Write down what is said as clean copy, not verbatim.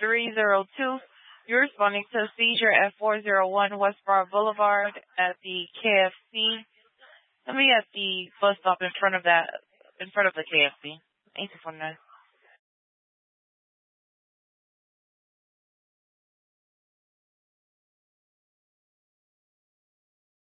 302. You're responding to a seizure at 401 Westboro Boulevard at the KFC. Let me at the bus stop in front of the KFC. 1849.